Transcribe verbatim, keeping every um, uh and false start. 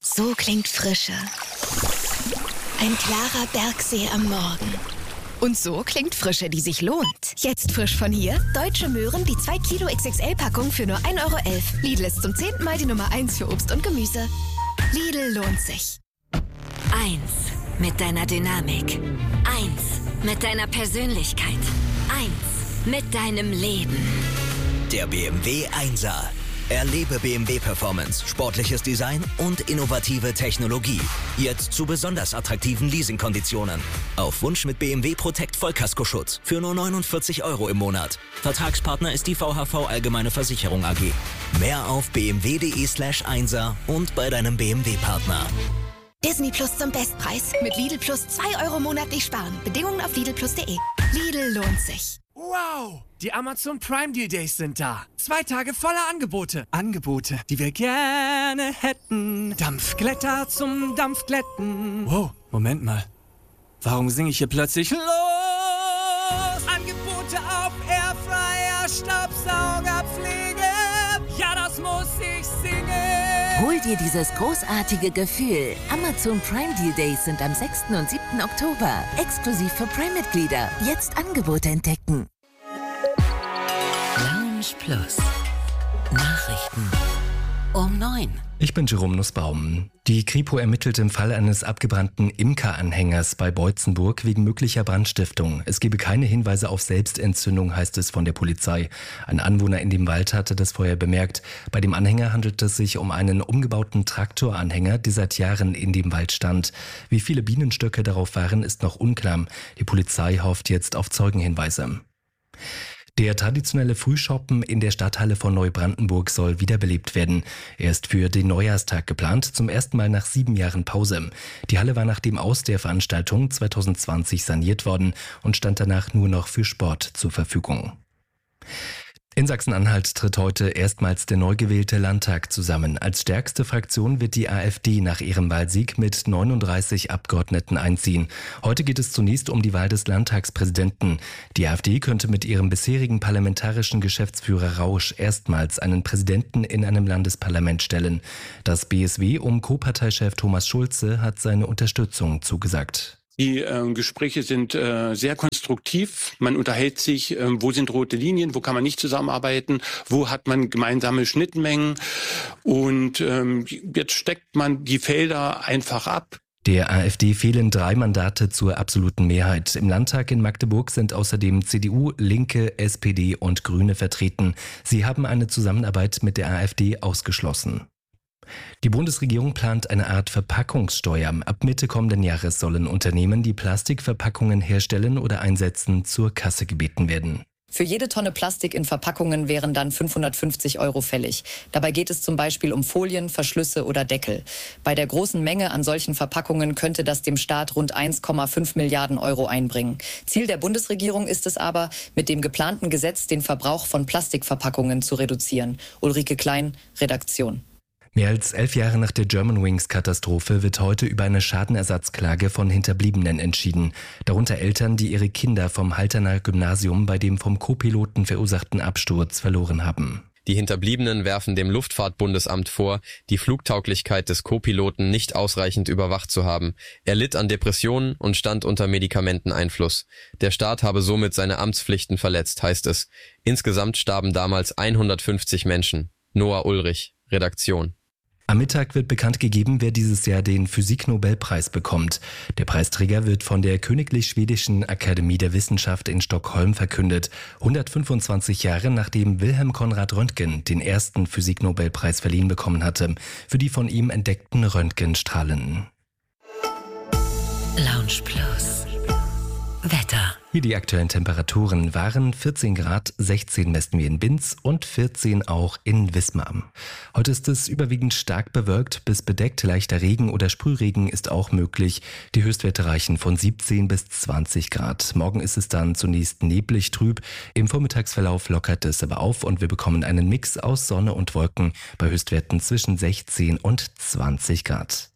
So klingt Frische. Ein klarer Bergsee am Morgen. Und so klingt Frische, die sich lohnt. Jetzt frisch von hier, Deutsche Möhren, die zwei Kilo X X L-Packung für nur ein Euro elf. Lidl ist zum zehnten Mal die Nummer eins für Obst und Gemüse. Lidl lohnt sich. Eins mit deiner Dynamik. Eins mit deiner Persönlichkeit. Eins mit deinem Leben. Der B M W Einser. Erlebe B M W Performance, sportliches Design und innovative Technologie. Jetzt zu besonders attraktiven Leasingkonditionen. Auf Wunsch mit B M W Protect Vollkaskoschutz für nur neunundvierzig Euro im Monat. Vertragspartner ist die V H V Allgemeine Versicherung A G. Mehr auf bmw.de slash Einser und bei deinem B M W-Partner. Disney Plus zum Bestpreis. Mit Lidl Plus zwei Euro monatlich sparen. Bedingungen auf lidl plus punkt de. Lidl lohnt sich. Wow! Die Amazon Prime Deal Days sind da. Zwei Tage voller Angebote. Angebote, die wir gerne hätten. Dampfglätter zum Dampfglätten. Wow, Moment mal. Warum singe ich hier plötzlich los? Angebote auf Airfryer, Staubsaugerpflege. Ja, das muss ich singen. Hol dir dieses großartige Gefühl. Amazon Prime Deal Days sind am sechsten und siebten Oktober. Exklusiv für Prime-Mitglieder. Jetzt Angebote entdecken. Lounge Plus. Nachrichten um neun. Ich bin Jerome Nussbaum. Die Kripo ermittelt im Fall eines abgebrannten Imker-Anhängers bei Beutzenburg wegen möglicher Brandstiftung. Es gebe keine Hinweise auf Selbstentzündung, heißt es von der Polizei. Ein Anwohner in dem Wald hatte das Feuer bemerkt. Bei dem Anhänger handelt es sich um einen umgebauten Traktoranhänger, der seit Jahren in dem Wald stand. Wie viele Bienenstöcke darauf waren, ist noch unklar. Die Polizei hofft jetzt auf Zeugenhinweise. Der traditionelle Frühschoppen in der Stadthalle von Neubrandenburg soll wiederbelebt werden. Er ist für den Neujahrstag geplant, zum ersten Mal nach sieben Jahren Pause. Die Halle war nach dem Aus der Veranstaltung zwanzig zwanzig saniert worden und stand danach nur noch für Sport zur Verfügung. In Sachsen-Anhalt tritt heute erstmals der neu gewählte Landtag zusammen. Als stärkste Fraktion wird die AfD nach ihrem Wahlsieg mit neununddreißig Abgeordneten einziehen. Heute geht es zunächst um die Wahl des Landtagspräsidenten. Die AfD könnte mit ihrem bisherigen parlamentarischen Geschäftsführer Rausch erstmals einen Präsidenten in einem Landesparlament stellen. Das B S W um Co-Parteichef Thomas Schulze hat seine Unterstützung zugesagt. Die äh, Gespräche sind äh, sehr konstruktiv. Man unterhält sich, äh, wo sind rote Linien, wo kann man nicht zusammenarbeiten, wo hat man gemeinsame Schnittmengen. Und ähm, jetzt steckt man die Felder einfach ab. Der AfD fehlen drei Mandate zur absoluten Mehrheit. Im Landtag in Magdeburg sind außerdem C D U, Linke, S P D und Grüne vertreten. Sie haben eine Zusammenarbeit mit der AfD ausgeschlossen. Die Bundesregierung plant eine Art Verpackungssteuer. Ab Mitte kommenden Jahres sollen Unternehmen, die Plastikverpackungen herstellen oder einsetzen, zur Kasse gebeten werden. Für jede Tonne Plastik in Verpackungen wären dann fünfhundertfünfzig Euro fällig. Dabei geht es zum Beispiel um Folien, Verschlüsse oder Deckel. Bei der großen Menge an solchen Verpackungen könnte das dem Staat rund eins Komma fünf Milliarden Euro einbringen. Ziel der Bundesregierung ist es aber, mit dem geplanten Gesetz den Verbrauch von Plastikverpackungen zu reduzieren. Ulrike Klein, Redaktion. Mehr als elf Jahre nach der Germanwings-Katastrophe wird heute über eine Schadenersatzklage von Hinterbliebenen entschieden. Darunter Eltern, die ihre Kinder vom Halterner Gymnasium bei dem vom Co-Piloten verursachten Absturz verloren haben. Die Hinterbliebenen werfen dem Luftfahrtbundesamt vor, die Flugtauglichkeit des Co-Piloten nicht ausreichend überwacht zu haben. Er litt an Depressionen und stand unter Medikamenteneinfluss. Der Staat habe somit seine Amtspflichten verletzt, heißt es. Insgesamt starben damals hundertfünfzig Menschen. Noah Ulrich, Redaktion. Am Mittag wird bekannt gegeben, wer dieses Jahr den Physik-Nobelpreis bekommt. Der Preisträger wird von der Königlich Schwedischen Akademie der Wissenschaft in Stockholm verkündet. hundertfünfundzwanzig Jahre nachdem Wilhelm Konrad Röntgen den ersten Physik-Nobelpreis verliehen bekommen hatte, für die von ihm entdeckten Röntgenstrahlen. Lounge Plus. Wetter. Hier die aktuellen Temperaturen waren vierzehn Grad, sechzehn messen wir in Binz und vierzehn auch in Wismar. Heute ist es überwiegend stark bewölkt bis bedeckt, leichter Regen oder Sprühregen ist auch möglich. Die Höchstwerte reichen von siebzehn bis zwanzig Grad. Morgen ist es dann zunächst neblig trüb, im Vormittagsverlauf lockert es aber auf und wir bekommen einen Mix aus Sonne und Wolken bei Höchstwerten zwischen sechzehn und zwanzig Grad.